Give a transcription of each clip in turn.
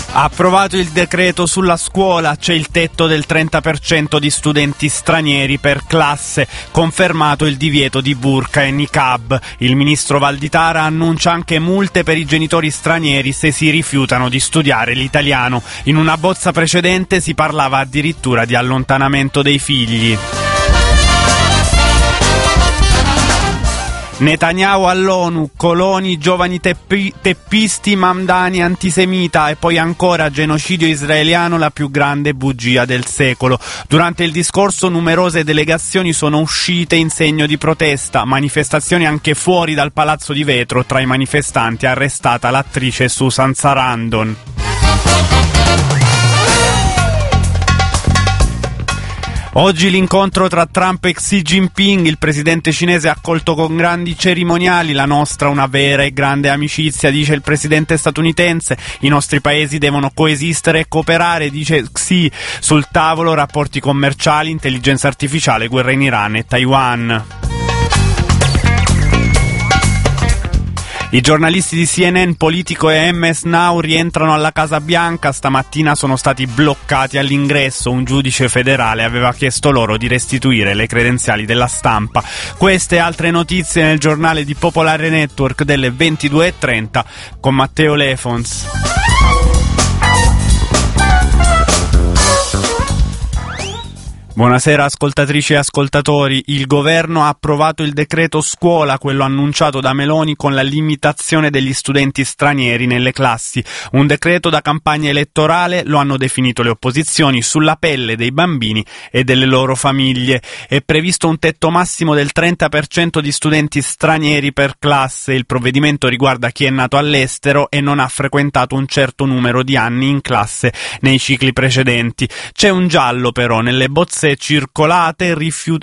Approvato il decreto sulla scuola, c'è il tetto del 30% di studenti stranieri per classe, confermato il divieto di burqa e niqab. Il ministro Valditara annuncia anche multe per i genitori stranieri se si rifiutano di studiare l'italiano. In una bozza precedente si parlava addirittura di allontanamento dei figli. Netanyahu all'ONU, coloni, giovani teppisti, Mamdani antisemita e poi ancora genocidio israeliano, la più grande bugia del secolo. Durante il discorso numerose delegazioni sono uscite in segno di protesta, manifestazioni anche fuori dal Palazzo di Vetro, tra i manifestanti arrestata l'attrice Susan Sarandon. Oggi l'incontro tra Trump e Xi Jinping, il presidente cinese ha accolto con grandi cerimoniali, la nostra una vera e grande amicizia, dice il presidente statunitense, i nostri paesi devono coesistere e cooperare, dice Xi, sul tavolo rapporti commerciali, intelligenza artificiale, guerra in Iran e Taiwan. I giornalisti di CNN, Politico e MS Now rientrano alla Casa Bianca. Stamattina sono stati bloccati all'ingresso. Un giudice federale aveva chiesto loro di restituire le credenziali della stampa. Queste e altre notizie nel giornale di Popolare Network delle 22:30 con Matteo Lefons. Buonasera ascoltatrici e ascoltatori. Il governo ha approvato il decreto scuola, quello annunciato da Meloni con la limitazione degli studenti stranieri nelle classi. Un decreto da campagna elettorale, lo hanno definito le opposizioni, sulla pelle dei bambini e delle loro famiglie. È previsto un tetto massimo del 30% di studenti stranieri per classe. Il provvedimento riguarda chi è nato all'estero e non ha frequentato un certo numero di anni in classe nei cicli precedenti. C'è un giallo però nelle bozze circolate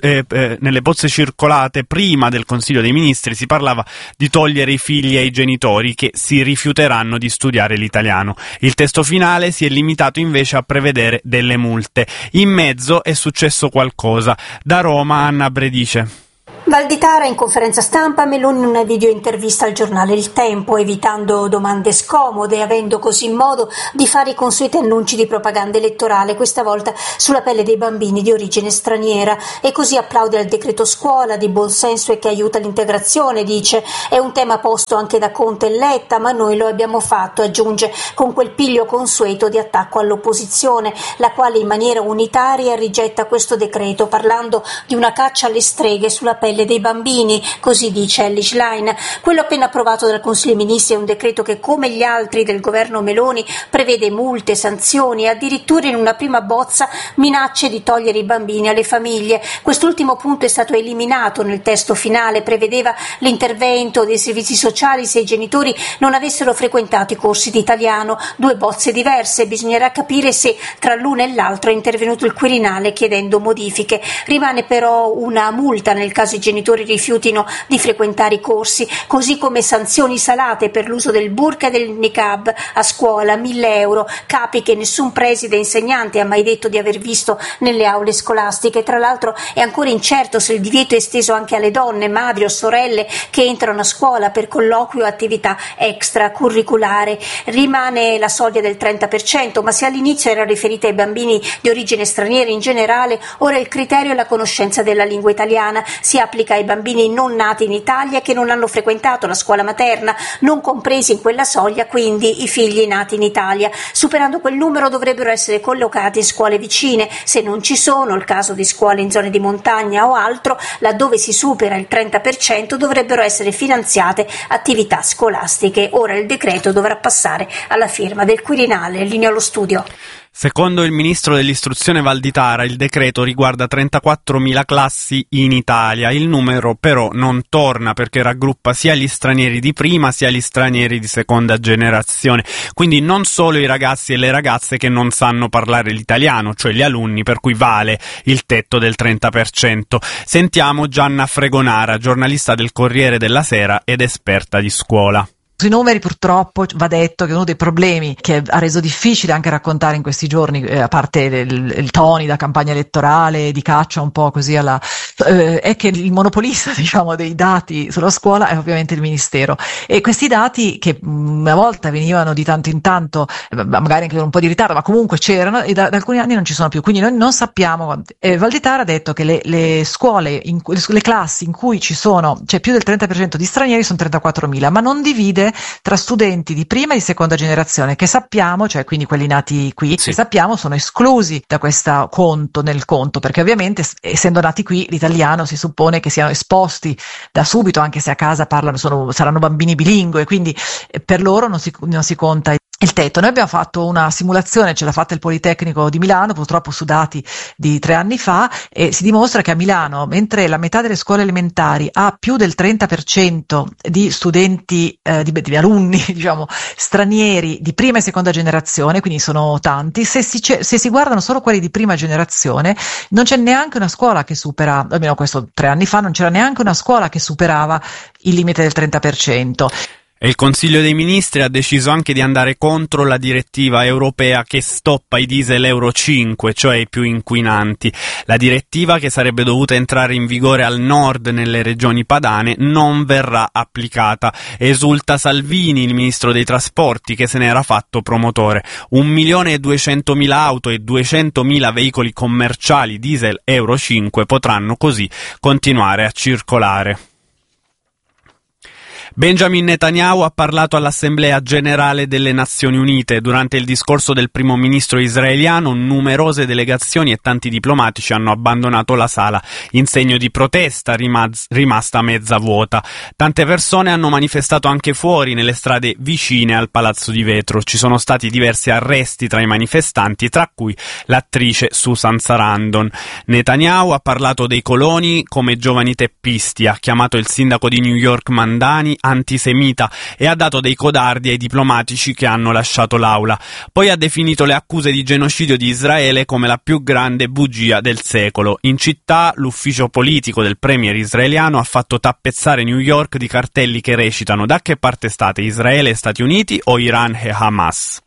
prima del Consiglio dei Ministri si parlava di togliere i figli ai genitori che si rifiuteranno di studiare l'italiano. Il testo finale si è limitato invece a prevedere delle multe. In mezzo è successo qualcosa. Da Roma Anna Bredice. Valditara in conferenza stampa, Meloni in una videointervista al giornale Il Tempo, evitando domande scomode, avendo così modo di fare i consueti annunci di propaganda elettorale, questa volta sulla pelle dei bambini di origine straniera, e così applaude al decreto scuola di buon senso e che aiuta l'integrazione, dice. È un tema posto anche da Conte e Letta, ma noi lo abbiamo fatto, aggiunge, con quel piglio consueto di attacco all'opposizione, la quale in maniera unitaria rigetta questo decreto, parlando di una caccia alle streghe sulla pelle dei bambini, così dice Elly Schlein. Quello appena approvato dal Consiglio dei Ministri è un decreto che, come gli altri del governo Meloni, prevede multe, sanzioni e addirittura in una prima bozza minacce di togliere i bambini alle famiglie. Quest'ultimo punto è stato eliminato nel testo finale, prevedeva l'intervento dei servizi sociali se i genitori non avessero frequentato i corsi di italiano. Due bozze diverse, bisognerà capire se tra l'una e l'altra è intervenuto il Quirinale chiedendo modifiche. Rimane però una multa nel caso i genitori rifiutino di frequentare i corsi, così come sanzioni salate per l'uso del burqa e del niqab a scuola, 1.000 euro, capi che nessun preside e insegnante ha mai detto di aver visto nelle aule scolastiche. Tra l'altro è ancora incerto se il divieto è esteso anche alle donne, madri o sorelle che entrano a scuola per colloquio o attività extracurriculare. Rimane la soglia del 30%, ma se all'inizio era riferita ai bambini di origine straniera in generale, ora il criterio è la conoscenza della lingua italiana. Si applica ai bambini non nati in Italia che non hanno frequentato la scuola materna, non compresi in quella soglia quindi i figli nati in Italia. Superando quel numero dovrebbero essere collocati in scuole vicine, se non ci sono, il caso di scuole in zone di montagna o altro, laddove si supera il 30% dovrebbero essere finanziate attività scolastiche. Ora il decreto dovrà passare alla firma del Quirinale. Linea allo studio. Secondo il ministro dell'istruzione Valditara, il decreto riguarda 34.000 classi in Italia. Il numero però non torna perché raggruppa sia gli stranieri di prima sia gli stranieri di seconda generazione. Quindi non solo i ragazzi e le ragazze che non sanno parlare l'italiano, cioè gli alunni, per cui vale il tetto del 30%. Sentiamo Gianna Fregonara, giornalista del Corriere della Sera ed esperta di scuola. Sui numeri purtroppo va detto che uno dei problemi che ha reso difficile anche raccontare in questi giorni, a parte il toni da campagna elettorale, di caccia un po' così è che il monopolista, diciamo, dei dati sulla scuola è ovviamente il Ministero. E questi dati che una volta venivano di tanto in tanto, magari anche con un po' di ritardo, ma comunque c'erano, e da alcuni anni non ci sono più, quindi noi non sappiamo. Valditara ha detto che le scuole, le classi in cui c'è più del 30% di stranieri sono 34.000, ma non divide tra studenti di prima e di seconda generazione, che sappiamo, cioè quindi quelli nati qui, sì, che sappiamo sono esclusi da questo conto, nel conto, perché ovviamente essendo nati qui l'italiano si suppone che siano esposti da subito, anche se a casa saranno bambini bilingue, quindi per loro non si conta il tetto. Noi abbiamo fatto una simulazione, ce l'ha fatta il Politecnico di Milano, purtroppo su dati di 3 anni fa, e si dimostra che a Milano, mentre la metà delle scuole elementari ha più del 30% di studenti, di alunni, diciamo, stranieri di prima e seconda generazione, quindi sono tanti, se si guardano solo quelli di prima generazione, non c'è neanche una scuola che supera, almeno questo 3 anni fa, non c'era neanche una scuola che superava il limite del 30%. E il Consiglio dei Ministri ha deciso anche di andare contro la direttiva europea che stoppa i diesel Euro 5, cioè i più inquinanti. La direttiva, che sarebbe dovuta entrare in vigore al nord nelle regioni padane, non verrà applicata. Esulta Salvini, il ministro dei trasporti, che se ne era fatto promotore. 1.200.000 auto e 200.000 veicoli commerciali diesel Euro 5 potranno così continuare a circolare. Benjamin Netanyahu ha parlato all'Assemblea Generale delle Nazioni Unite. Durante il discorso del primo ministro israeliano, numerose delegazioni e tanti diplomatici hanno abbandonato la sala in segno di protesta rimasta mezza vuota. Tante persone hanno manifestato anche fuori, nelle strade vicine al Palazzo di Vetro. Ci sono stati diversi arresti tra i manifestanti, tra cui l'attrice Susan Sarandon. Netanyahu ha parlato dei coloni come giovani teppisti, ha chiamato il sindaco di New York Mandani antisemita e ha dato dei codardi ai diplomatici che hanno lasciato l'aula. Poi ha definito le accuse di genocidio di Israele come la più grande bugia del secolo. In città, l'ufficio politico del premier israeliano ha fatto tappezzare New York di cartelli che recitano: da che parte state, Israele e Stati Uniti o Iran e Hamas?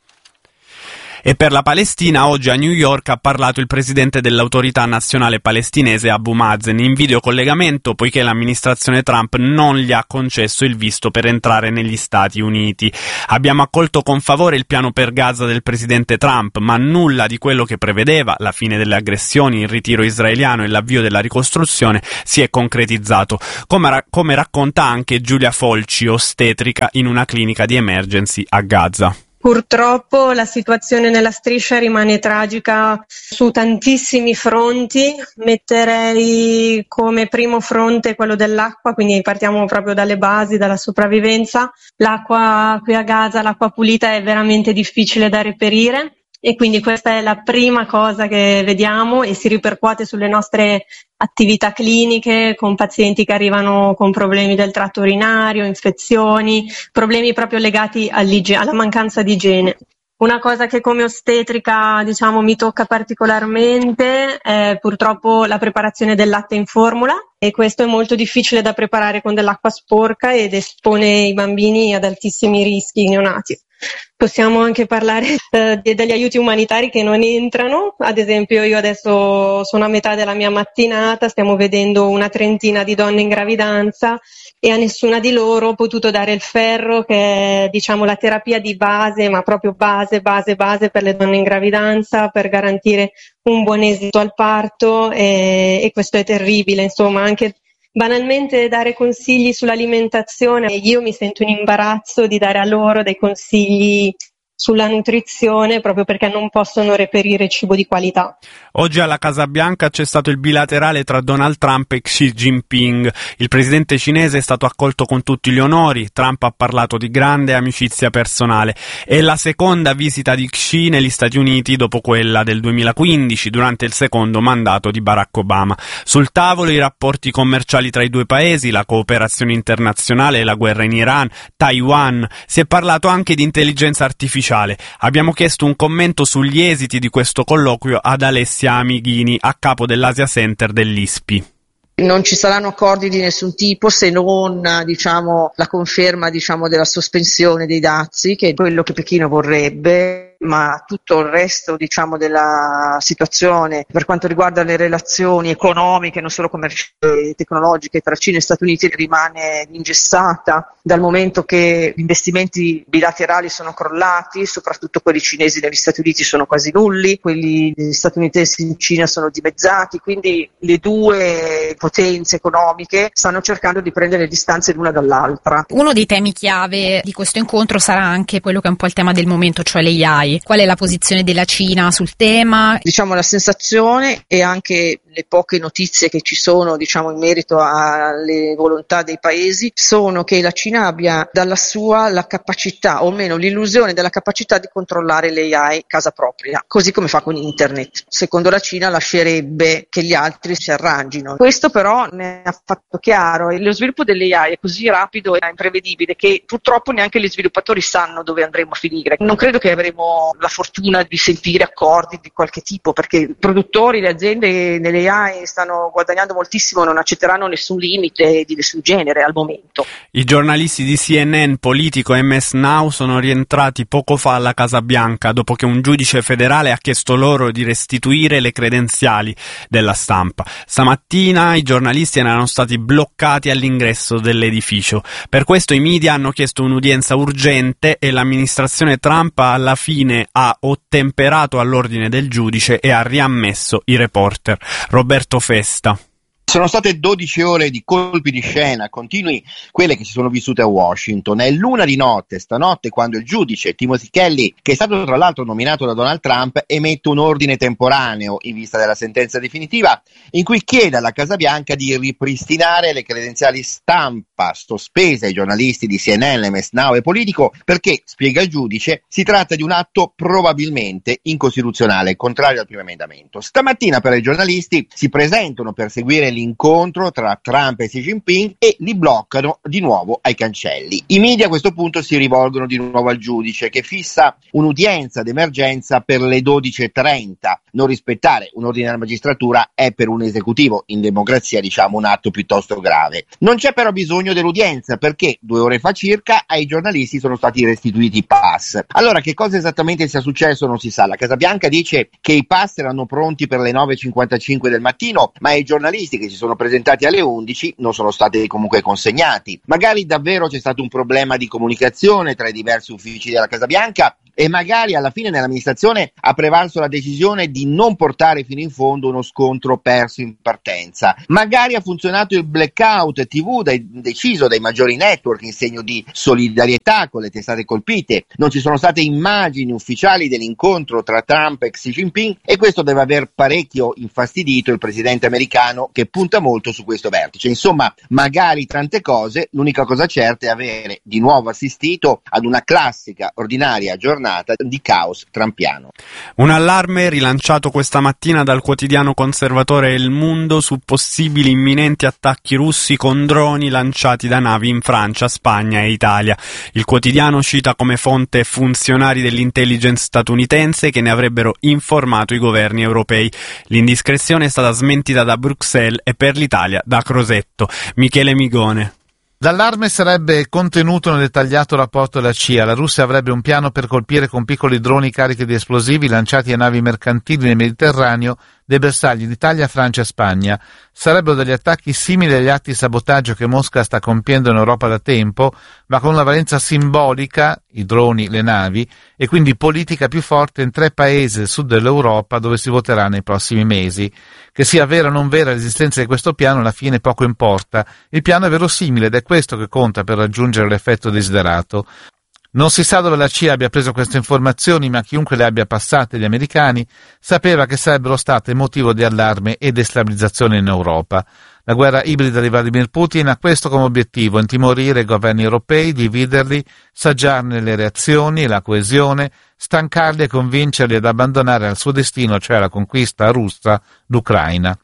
E per la Palestina oggi a New York ha parlato il presidente dell'autorità nazionale palestinese Abu Mazen in videocollegamento, poiché l'amministrazione Trump non gli ha concesso il visto per entrare negli Stati Uniti. Abbiamo accolto con favore il piano per Gaza del presidente Trump, ma nulla di quello che prevedeva, la fine delle aggressioni, il ritiro israeliano e l'avvio della ricostruzione, si è concretizzato, come racconta anche Giulia Folci, ostetrica in una clinica di emergency a Gaza. Purtroppo la situazione nella striscia rimane tragica su tantissimi fronti. Metterei come primo fronte quello dell'acqua, quindi partiamo proprio dalle basi, dalla sopravvivenza. L'acqua qui a Gaza, l'acqua pulita, è veramente difficile da reperire e quindi questa è la prima cosa che vediamo e si ripercuote sulle nostre attività cliniche con pazienti che arrivano con problemi del tratto urinario, infezioni, problemi proprio legati alla mancanza di igiene. Una cosa che come ostetrica, mi tocca particolarmente è purtroppo la preparazione del latte in formula, e questo è molto difficile da preparare con dell'acqua sporca ed espone i bambini ad altissimi rischi neonati. Possiamo anche parlare degli aiuti umanitari che non entrano. Ad esempio, io adesso sono a metà della mia mattinata, stiamo vedendo una trentina di donne in gravidanza e a nessuna di loro ho potuto dare il ferro, che è la terapia di base, ma proprio base per le donne in gravidanza, per garantire un buon esito al parto, e questo è terribile. Insomma, anche banalmente dare consigli sull'alimentazione, io mi sento in imbarazzo di dare a loro dei consigli sulla nutrizione proprio perché non possono reperire cibo di qualità. Oggi alla Casa Bianca c'è stato il bilaterale tra Donald Trump e Xi Jinping. Il presidente cinese è stato accolto con tutti gli onori. Trump ha parlato di grande amicizia personale. È la seconda visita di Xi negli Stati Uniti dopo quella del 2015, durante il secondo mandato di Barack Obama. Sul tavolo i rapporti commerciali tra i due paesi, la cooperazione internazionale, la guerra in Iran, Taiwan. Si è parlato anche di intelligenza artificiale. Abbiamo chiesto un commento sugli esiti di questo colloquio ad Alessia Amighini, a capo dell'Asia Center dell'ISPI. Non ci saranno accordi di nessun tipo se non la conferma della sospensione dei dazi, che è quello che Pechino vorrebbe, ma tutto il resto della situazione per quanto riguarda le relazioni economiche, non solo commerciali e tecnologiche, tra Cina e Stati Uniti rimane ingessata, dal momento che gli investimenti bilaterali sono crollati, soprattutto quelli cinesi negli Stati Uniti sono quasi nulli, quelli statunitensi in Cina sono dimezzati, quindi le due potenze economiche stanno cercando di prendere distanze l'una dall'altra. Uno dei temi chiave di questo incontro sarà anche quello che è un po' il tema del momento, cioè l'AI. Qual è la posizione della Cina sul tema? La sensazione e anche le poche notizie che ci sono in merito alle volontà dei paesi sono che la Cina abbia dalla sua la capacità, o almeno l'illusione della capacità di controllare l'AI casa propria, così come fa con internet. Secondo la Cina lascerebbe che gli altri si arrangino. Questo però ne ha fatto chiaro, e lo sviluppo dell'AI è così rapido e imprevedibile che purtroppo neanche gli sviluppatori sanno dove andremo a finire. Non credo che avremo la fortuna di sentire accordi di qualche tipo, perché i produttori, le aziende nelle AI stanno guadagnando moltissimo, non accetteranno nessun limite di nessun genere al momento. I giornalisti di CNN, Politico e MS Now sono rientrati poco fa alla Casa Bianca dopo che un giudice federale ha chiesto loro di restituire le credenziali della stampa. Stamattina i giornalisti erano stati bloccati all'ingresso dell'edificio. Per questo i media hanno chiesto un'udienza urgente e l'amministrazione Trump alla fine ha ottemperato all'ordine del giudice e ha riammesso i reporter. Roberto Festa. Sono state 12 ore di colpi di scena continui, quelle che si sono vissute a Washington. È l'una di notte, stanotte, quando il giudice Timothy Kelly, che è stato tra l'altro nominato da Donald Trump, emette un ordine temporaneo in vista della sentenza definitiva, in cui chiede alla Casa Bianca di ripristinare le credenziali stampa sospese ai giornalisti di CNN, MS Now e Politico, perché, spiega il giudice, si tratta di un atto probabilmente incostituzionale, contrario al primo emendamento. Stamattina però i giornalisti si presentano per seguire l'incontro tra Trump e Xi Jinping e li bloccano di nuovo ai cancelli. I media a questo punto si rivolgono di nuovo al giudice, che fissa un'udienza d'emergenza per le 12:30. Non rispettare un ordine della magistratura è per un esecutivo in democrazia un atto piuttosto grave. Non c'è però bisogno dell'udienza, perché 2 ore fa circa ai giornalisti sono stati restituiti i pass. Allora, che cosa esattamente sia successo non si sa. La Casa Bianca dice che i pass erano pronti per le 9:55 del mattino, ma i giornalisti che si sono presentati alle 11 non sono stati comunque consegnati. Magari davvero c'è stato un problema di comunicazione tra i diversi uffici della Casa Bianca e magari alla fine nell'amministrazione ha prevalso la decisione di non portare fino in fondo uno scontro perso in partenza. Magari ha funzionato il blackout TV deciso dai maggiori network in segno di solidarietà con le testate colpite. Non ci sono state immagini ufficiali dell'incontro tra Trump e Xi Jinping e questo deve aver parecchio infastidito il presidente americano, che punta molto su questo vertice. Insomma, magari tante cose, l'unica cosa certa è avere di nuovo assistito ad una classica, ordinaria giornata di caos trumpiano. Un allarme rilanciato questa mattina dal quotidiano conservatore El Mundo su possibili imminenti attacchi russi con droni lanciati da navi in Francia, Spagna e Italia. Il quotidiano cita come fonte funzionari dell'intelligence statunitense che ne avrebbero informato i governi europei. L'indiscrezione è stata smentita da Bruxelles e per l'Italia da Crosetto. Michele Migone. L'allarme sarebbe contenuto nel dettagliato rapporto della CIA. La Russia avrebbe un piano per colpire con piccoli droni carichi di esplosivi lanciati a navi mercantili nel Mediterraneo dei bersagli d'Italia, Francia e Spagna. Sarebbero degli attacchi simili agli atti di sabotaggio che Mosca sta compiendo in Europa da tempo, ma con una valenza simbolica, i droni, le navi, e quindi politica più forte in 3 paesi del sud dell'Europa dove si voterà nei prossimi mesi. Che sia vera o non vera l'esistenza di questo piano, alla fine poco importa. Il piano è verosimile ed è questo che conta per raggiungere l'effetto desiderato. Non si sa dove la CIA abbia preso queste informazioni, ma chiunque le abbia passate agli americani sapeva che sarebbero state motivo di allarme e destabilizzazione in Europa. La guerra ibrida di Vladimir Putin ha questo come obiettivo: intimorire i governi europei, dividerli, saggiarne le reazioni e la coesione, stancarli e convincerli ad abbandonare al suo destino, cioè alla conquista russa, l'Ucraina.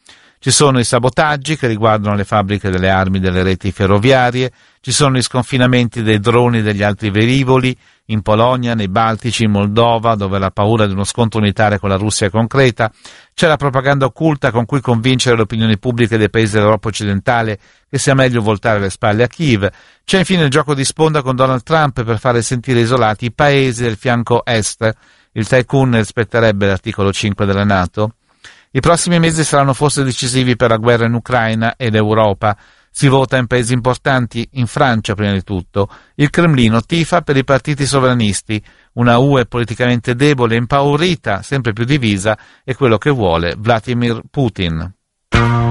Ci sono i sabotaggi che riguardano le fabbriche delle armi delle reti ferroviarie, ci sono gli sconfinamenti dei droni e degli altri velivoli in Polonia, nei Baltici, in Moldova, dove la paura di uno scontro unitario con la Russia è concreta. C'è la propaganda occulta con cui convincere le opinioni pubbliche dei paesi dell'Europa occidentale che sia meglio voltare le spalle a Kiev. C'è infine il gioco di sponda con Donald Trump per fare sentire isolati i paesi del fianco est. Il tycoon rispetterebbe l'articolo 5 della NATO. I prossimi mesi saranno forse decisivi per la guerra in Ucraina e l'Europa. Si vota in paesi importanti, in Francia prima di tutto. Il Cremlino tifa per i partiti sovranisti. Una UE politicamente debole, impaurita, sempre più divisa, è quello che vuole Vladimir Putin.